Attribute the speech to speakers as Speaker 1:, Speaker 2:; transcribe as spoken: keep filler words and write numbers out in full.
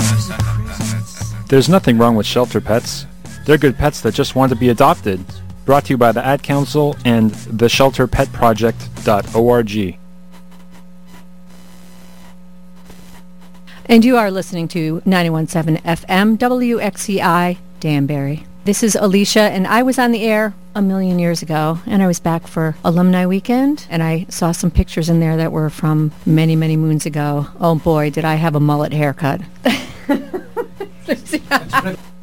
Speaker 1: There's nothing wrong with shelter pets. They're good pets that just want to be adopted. Brought to you by the Ad Council and the shelter pet project dot org.
Speaker 2: And you are listening to ninety-one point seven F M W X E I Danbury. This is Alicia, and I was on the air a million years ago, and I was back for Alumni Weekend, and I saw some pictures in there that were from many, many moons ago. Oh boy, did I have a mullet haircut.